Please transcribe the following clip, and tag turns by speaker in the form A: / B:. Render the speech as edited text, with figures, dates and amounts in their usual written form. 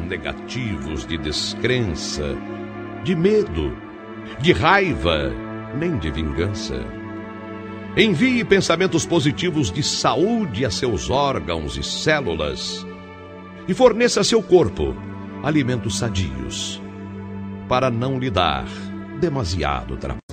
A: negativos de descrença, de medo, de raiva, nem de vingança. Envie pensamentos positivos de saúde a seus órgãos e células e forneça a seu corpo alimentos sadios para não lhe dar demasiado trabalho.